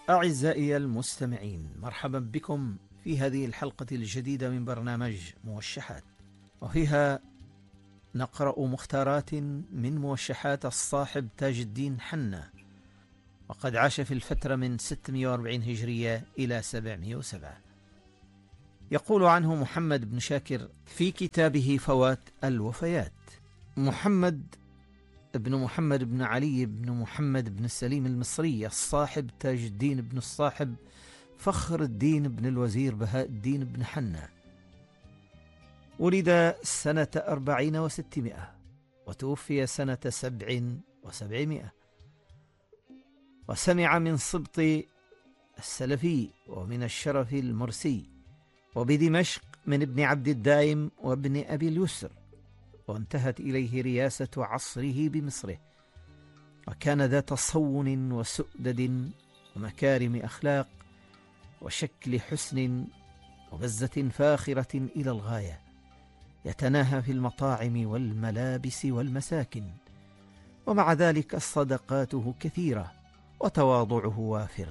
أعزائي المستمعين، مرحبا بكم في هذه الحلقة الجديدة من برنامج موشحات، وفيها نقرأ مختارات من موشحات الصاحب تاج الدين حنا، وقد عاش في الفترة من 640 هجرية إلى 707. يقول عنه محمد بن شاكر في كتابه فوات الوفيات: محمد بن علي بن محمد بن السليم المصري الصاحب تاج الدين بن الصاحب فخر الدين بن الوزير بهاء الدين بن حنا، ولد سنة 40 و600 وتوفي سنة 7 و700، وسمع من سبط السلفي ومن الشرف المرسي، وبدمشق من ابن عبد الدائم وابن أبي اليسر، وانتهت إليه رياسة عصره بمصره، وكان ذا تصون وسؤدد ومكارم أخلاق وشكل حسن وبزة فاخرة إلى الغاية، يتناهى في المطاعم والملابس والمساكن، ومع ذلك صدقاته كثيرة وتواضعه وافر،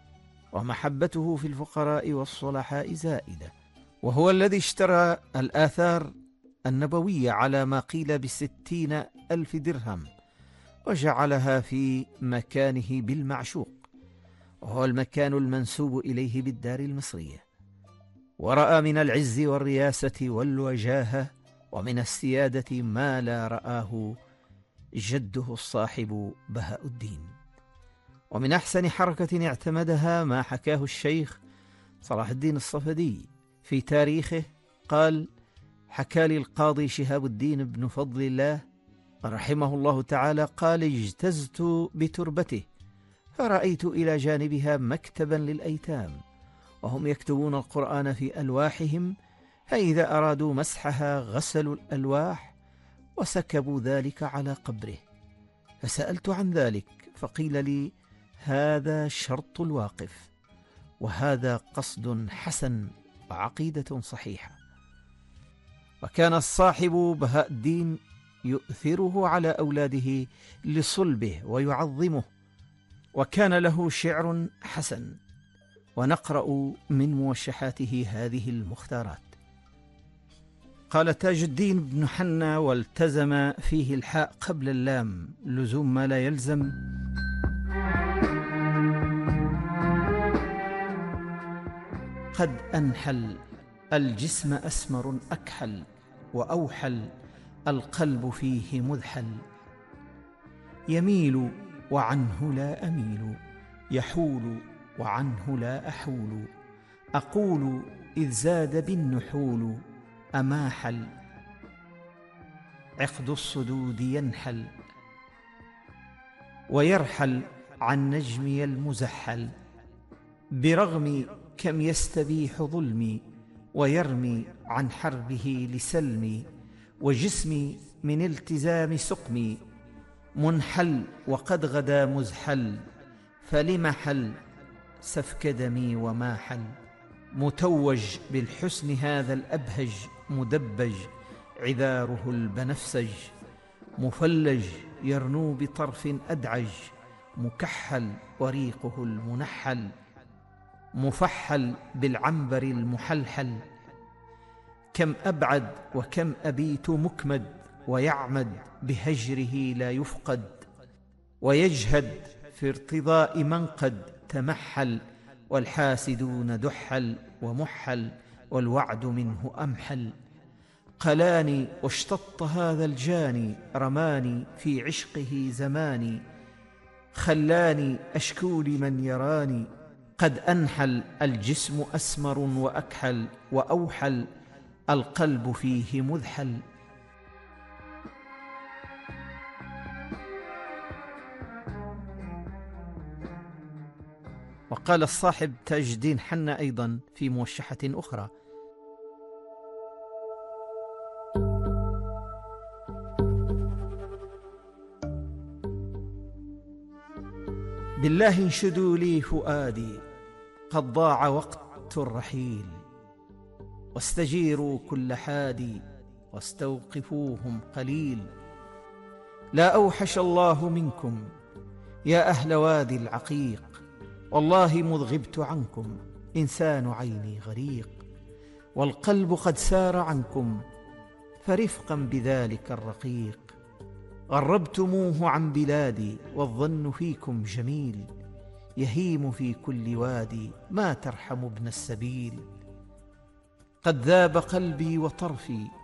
ومحبته في الفقراء والصلحاء زائدة، وهو الذي اشترى الآثار النبوية على ما قيل ب60,000 درهم وجعلها في مكانه بالمعشوق، وهو المكان المنسوب إليه بالدار المصرية، ورأى من العز والرياسة والوجاهة ومن السيادة ما لا رآه جده الصاحب بهاء الدين. ومن أحسن حركة اعتمدها ما حكاه الشيخ صلاح الدين الصفدي في تاريخه، قال: حكى لي القاضي شهاب الدين بن فضل الله رحمه الله تعالى، قال: اجتزت بتربته فرأيت إلى جانبها مكتبا للأيتام، وهم يكتبون القرآن في ألواحهم، فإذا أرادوا مسحها غسلوا الألواح وسكبوا ذلك على قبره، فسألت عن ذلك فقيل لي: هذا شرط الواقف، وهذا قصد حسن وعقيدة صحيحة. وكان الصاحب بهاء الدين يؤثره على أولاده لصلبه ويعظمه، وكان له شعر حسن، ونقرأ من موشحاته هذه المختارات. قال تاج الدين بن حنا، والتزم فيه الحاء قبل اللام لزوم ما لا يلزم: قد أنحل الجسم أسمر أكحل، وأوحل القلب فيه مذحل، يميل وعنه لا أميل، يحول وعنه لا أحول، أقول إذ زاد بالنحول، أماحل عقد الصدود ينحل، ويرحل عن نجمي المزحل، برغم كم يستبيح ظلمي، ويرمي عن حربه لسلمي، وجسمي من التزام سقمي منحل، وقد غدا مزحل، فلمحل سفك دمي وماحل، متوج بالحسن هذا الأبهج، مدبج عذاره البنفسج، مفلج يرنو بطرف أدعج، مكحل وريقه المنحل، مفحل بالعنبر المحلحل، كم أبعد وكم أبيت مكمد، ويعمد بهجره لا يفقد، ويجهد في ارتضاء من قد تمحل، والحاسدون دحل ومحل، والوعد منه أمحل، قلاني واشتط هذا الجاني، رماني في عشقه زماني، خلاني أشكو لمن يراني، قد أنحل الجسم أسمر وأكحل، وأوحل القلب فيه مذحل. وقال الصاحب تاج الدين حنا أيضا في موشحة أخرى: بالله انشدوا لي فؤادي، قد ضاع وقت الرحيل، واستجيروا كل حادي، واستوقفوهم قليل، لا أوحش الله منكم يا أهل وادي العقيق، والله مذ غبت عنكم إنسان عيني غريق، والقلب قد سار عنكم فرفقا بذلك الرقيق. غربتموه عن بلادي والظن فيكم جميل، يهيم في كل وادي ما ترحم ابن السبيل. قد ذاب قلبي وطرفي